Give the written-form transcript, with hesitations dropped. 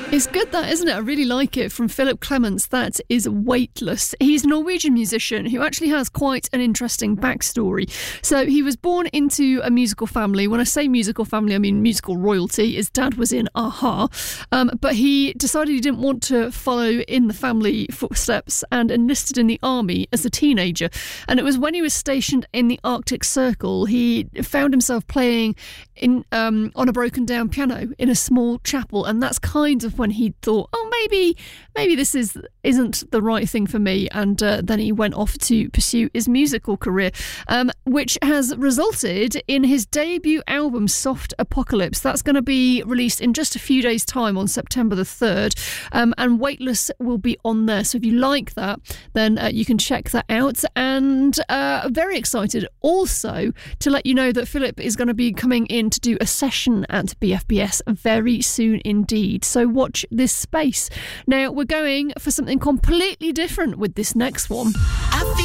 It's good, that, isn't it? I really like it. From Philip Clements, that is Weightless. He's a Norwegian musician who actually has quite an interesting backstory. So he was born into a musical family. When I say musical family, I mean musical royalty. His dad was in a-ha. But he decided he didn't want to follow in the family footsteps and enlisted in the army as a teenager. And it was when he was stationed in the Arctic Circle, he found himself playing on a broken down piano in a small chapel. And that's kind of when he thought, maybe this isn't the right thing for me, and then he went off to pursue his musical career, which has resulted in his debut album Soft Apocalypse. That's going to be released in just a few days' time on September the 3rd, and Weightless will be on there. So if you like that, then you can check that out. And very excited also to let you know that Philip is going to be coming in to do a session at BFBS very soon indeed. So watch this space. Now, we're going for something completely different with this next one.